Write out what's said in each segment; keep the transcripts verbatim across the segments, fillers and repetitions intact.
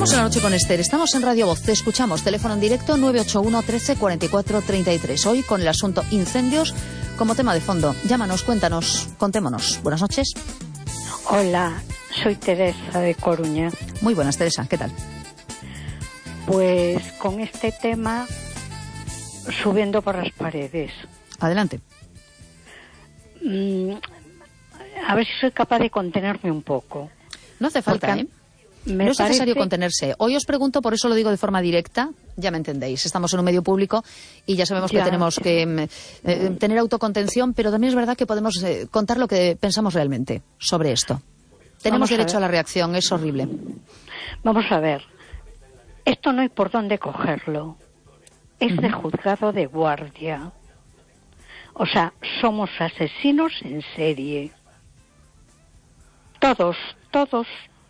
Estamos en La Noche con Esther, estamos en Radio Voz, te escuchamos, teléfono en directo nueve ocho uno, trece, cuarenta y cuatro, treinta y tres. Hoy con el asunto incendios como tema de fondo. Llámanos, cuéntanos, contémonos. Buenas noches. Hola, soy Teresa de Coruña. Muy buenas, Teresa, ¿qué tal? Pues con este tema, subiendo por las paredes. Adelante. Mm, a ver si soy capaz de contenerme un poco. No hace falta, Porque ¿eh? Me no es parece... necesario contenerse. Hoy os pregunto, por eso lo digo de forma directa, ya me entendéis. Estamos en un medio público y ya sabemos ya. que tenemos que eh, tener autocontención, pero también es verdad que podemos eh, contar lo que pensamos realmente sobre esto. Tenemos Vamos a derecho a, ver. la reacción, es horrible. Vamos a ver. Esto no hay por dónde cogerlo. Es Uh-huh. de juzgado de guardia. O sea, somos asesinos en serie. Todos, todos.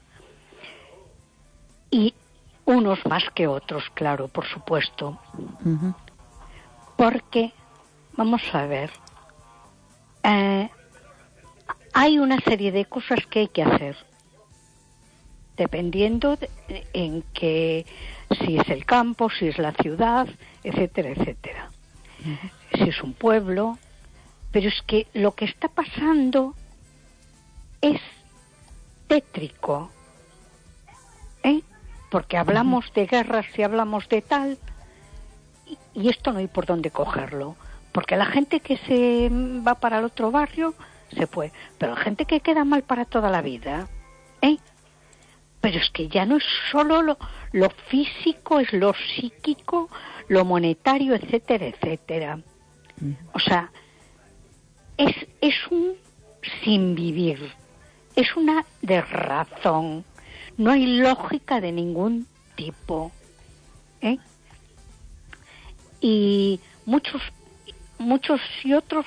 Y unos más que otros, claro, por supuesto. Uh-huh. Porque, vamos a ver, eh, hay una serie de cosas que hay que hacer, dependiendo de, en que, si es el campo, si es la ciudad, etcétera, etcétera. Uh-huh. Si es un pueblo, pero es que lo que está pasando es tétrico, ¿eh? Porque hablamos uh-huh. de guerras y hablamos de tal, y, y esto no hay por dónde cogerlo, porque la gente que se va para el otro barrio se fue, pero la gente que queda mal para toda la vida, ¿eh? Pero es que ya no es solo lo, lo físico, es lo psíquico, lo monetario, etcétera, etcétera. Uh-huh. O sea, es, es un sin vivir, es una desrazón. No hay lógica de ningún tipo, ¿eh? Y muchos, muchos y otros